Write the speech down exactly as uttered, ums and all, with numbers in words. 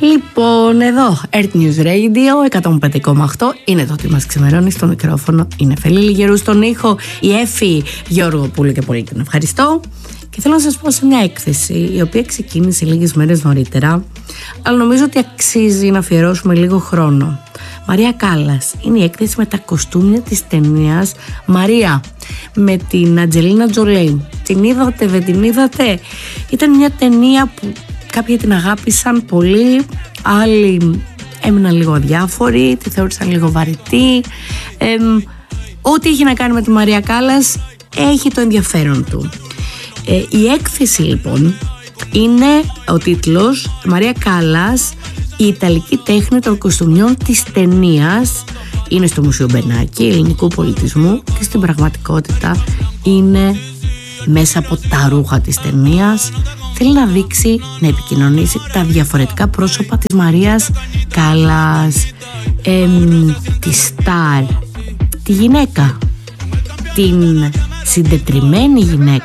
Λοιπόν, εδώ Earth News Radio εκατόν πέντε κόμμα οκτώ είναι το τι μας ξημερώνει. Στο μικρόφωνο είναι Φελή Λιγερού, στον ήχο η Εφη Γεωργοπούλου και πολύ την ευχαριστώ. Και θέλω να σας πω σε μια έκθεση η οποία ξεκίνησε λίγες μέρες νωρίτερα, αλλά νομίζω ότι αξίζει να αφιερώσουμε λίγο χρόνο. Μαρία Κάλλας, είναι η έκθεση με τα κοστούμια της ταινίας Μαρία, με την Αντζελίνα Τζολί. Την είδατε, δεν την είδατε? Ήταν μια ταινία που κάποιοι την αγάπησαν πολύ, άλλοι έμειναν λίγο αδιάφοροι, τη θεώρησαν λίγο βαρετή. Ε, ό,τι έχει να κάνει με τη Μαρία Κάλλας έχει το ενδιαφέρον του. Ε, η έκθεση λοιπόν είναι ο τίτλος Μαρία Κάλλας, η Ιταλική τέχνη των κοστούμιων της ταινίας. Είναι στο Μουσείο Μπενάκη Ελληνικού Πολιτισμού και στην πραγματικότητα είναι μέσα από τα ρούχα της ταινίας. Θέλει να δείξει, να επικοινωνήσει τα διαφορετικά πρόσωπα της Μαρίας Κάλλας, εμ, τη στάρ, τη γυναίκα, την συντετριμμένη γυναίκα